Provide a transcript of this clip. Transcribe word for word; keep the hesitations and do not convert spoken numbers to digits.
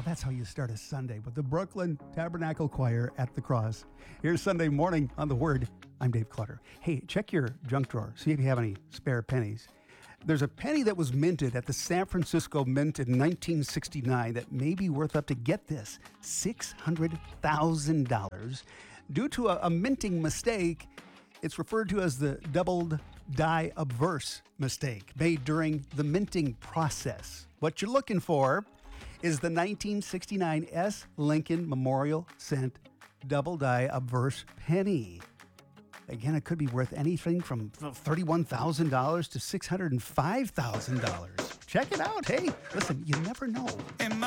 That's how you start a Sunday with the Brooklyn Tabernacle Choir at the Cross. Here's Sunday morning on The Word. I'm Dave Clutter. Hey, check your junk drawer. See if you have any spare pennies. There's a penny that was minted at the San Francisco Mint in nineteen sixty-nine that may be worth up to, get this, six hundred thousand dollars. Due to a, a minting mistake, it's referred to as the doubled die obverse mistake made during the minting process. What you're looking for is the nineteen sixty-nine S. Lincoln Memorial Cent double die obverse penny. Again, it could be worth anything from thirty-one thousand dollars to six hundred five thousand dollars. Check it out. Hey, listen, you never know. In my